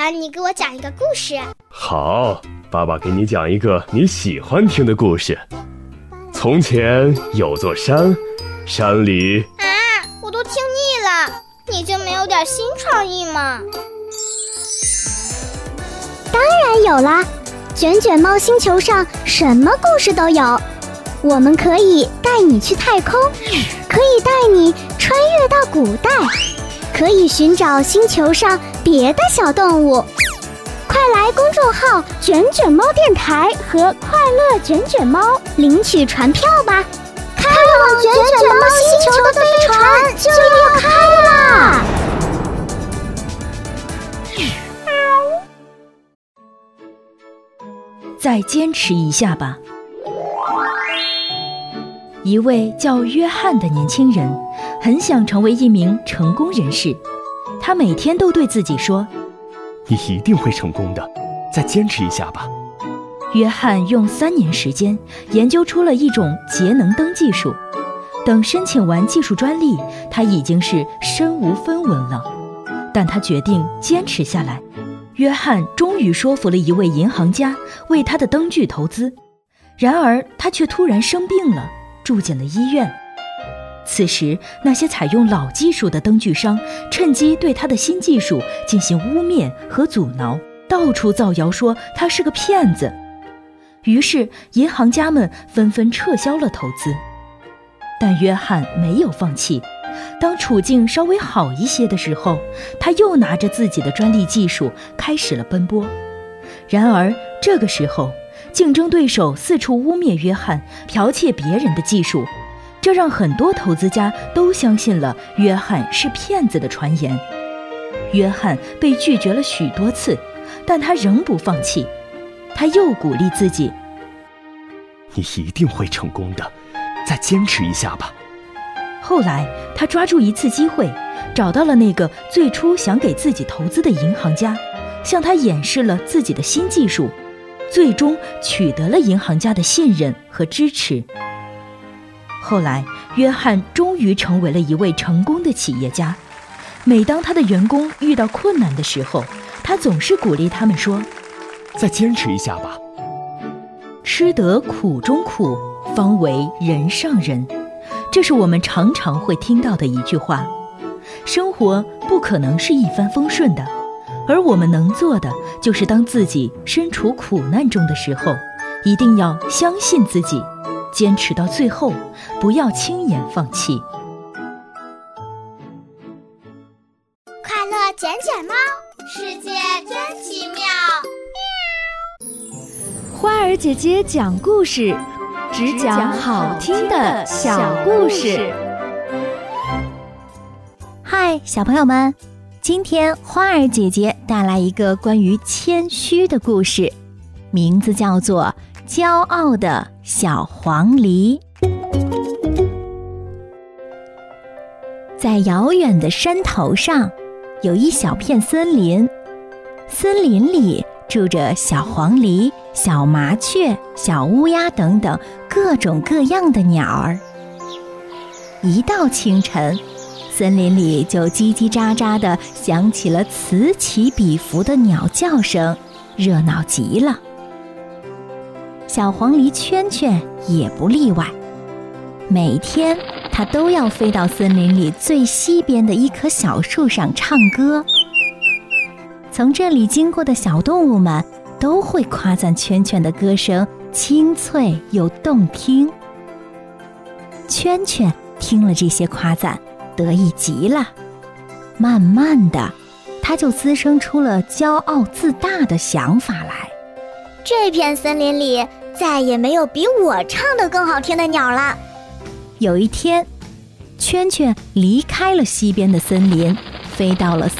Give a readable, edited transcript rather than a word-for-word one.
然你给我讲一个故事。 好，爸爸给你讲一个你喜欢听的故事。从前有座山，山里…… 我都听腻了，你就没有点新创意吗？ 当然有啦，卷卷猫星球上什么故事都有。我们可以带你去太空，可以带你穿越到古代，可以寻找星球上别的小动物。快来公众号卷卷猫电台和快乐卷卷猫领取船票吧，开往卷卷猫星球的飞船就要开啦！ 再坚持一下吧。一位叫约翰的年轻人很想成为一名成功人士，他每天都对自己说： 你一定会成功的，再坚持一下吧。 约翰用3年时间研究出了一种节能灯技术，等申请完技术专利，他已经是身无分文了。但他决定坚持下来。约翰终于说服了一位银行家为他的灯具投资，然而他却突然生病了，住进了医院。此时那些采用老技术的灯具商趁机对他的新技术进行污蔑和阻挠，到处造谣说他是个骗子。于是银行家们纷纷撤销了投资。但约翰没有放弃，当处境稍微好一些的时候，他又拿着自己的专利技术开始了奔波。然而这个时候，竞争对手四处污蔑约翰剽窃别人的技术，这让很多投资家都相信了约翰是骗子的传言。约翰被拒绝了许多次，但他仍不放弃。他又鼓励自己： 你一定会成功的，再坚持一下吧。 后来他抓住一次机会，找到了那个最初想给自己投资的银行家，向他演示了自己的新技术，最终取得了银行家的信任和支持。后来约翰终于成为了一位成功的企业家。每当他的员工遇到困难的时候，他总是鼓励他们说： 再坚持一下吧。 吃得苦中苦，方为人上人，这是我们常常会听到的一句话。生活不可能是一帆风顺的，而我们能做的就是当自己身处苦难中的时候，一定要相信自己，坚持到最后，不要轻言放弃。 快乐卷卷猫，世界真奇妙。 花儿姐姐讲故事，只讲好听的小故事。 嗨，小朋友们，今天花儿姐姐带来一个关于谦虚的故事，名字叫做《骄傲的小黄鹂》。在遥远的山头上，有一小片森林，森林里住着小黄鹂、小麻雀、小乌鸦等等各种各样的鸟儿。一到清晨，森林里就叽叽喳喳地响起了此起彼伏的鸟叫声，热闹极了。小黄鹂圈圈也不例外，每天它都要飞到森林里最西边的一棵小树上唱歌。从这里经过的小动物们都会夸赞圈圈的歌声清脆又动听。圈圈听了这些夸赞，得意极了。慢慢的，他就滋生出了骄傲自大的想法来。 这片森林里再也没有比我唱得更好听的鸟了。 有一天，圈圈离开了西边的森林，飞到了